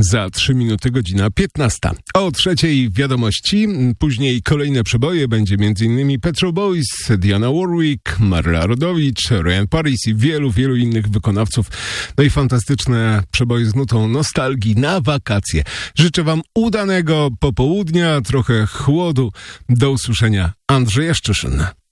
Za 3 minuty godzina 15. O 3:00 wiadomości, później kolejne przeboje, będzie m.in. Petro Boys, Diana Warwick, Maryla Rodowicz, Ryan Paris i wielu innych wykonawców. No i fantastyczne przeboje z nutą nostalgii na wakacje. Życzę wam udanego popołudnia, trochę chłodu. Do usłyszenia. Andrzej Jaszczyszyn.